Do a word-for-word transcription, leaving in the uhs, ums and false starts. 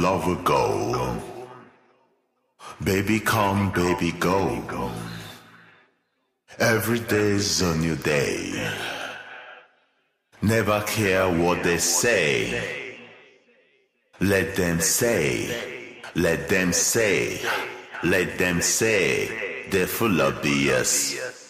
lover go. Baby come, baby go. Every day's a new day. Never care what they say. Let them say, let them say, let them say, they're full of B S.